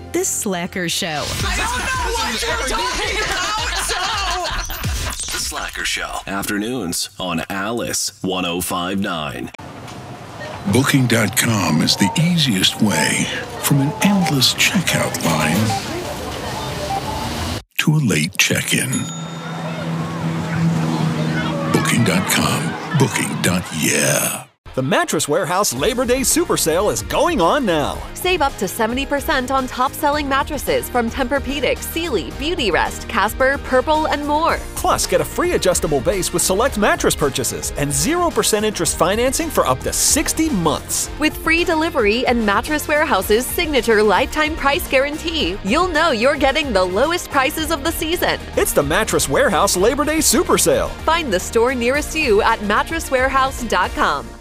The Slacker Show. I don't know what you're talking about, The Slacker Show. Afternoons on Alice 105.9. Booking.com is the easiest way from an endless checkout line to a late check-in. Booking.com. Booking.yeah. The Mattress Warehouse Labor Day Super Sale is going on now. Save up to 70% on top-selling mattresses from Tempur-Pedic, Sealy, Beautyrest, Casper, Purple, and more. Plus, get a free adjustable base with select mattress purchases and 0% interest financing for up to 60 months. With free delivery and Mattress Warehouse's signature lifetime price guarantee, you'll know you're getting the lowest prices of the season. It's the Mattress Warehouse Labor Day Super Sale. Find the store nearest you at mattresswarehouse.com.